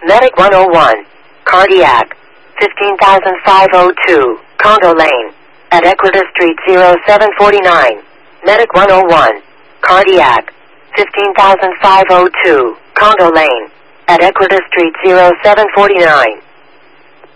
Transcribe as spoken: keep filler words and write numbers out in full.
Medic one oh one, cardiac, fifteen thousand five oh two, Condo Lane, at Equator Street zero seven forty-nine. Medic one oh one, cardiac, fifteen thousand five oh two, Condo Lane, at Equator Street zero seven forty-nine.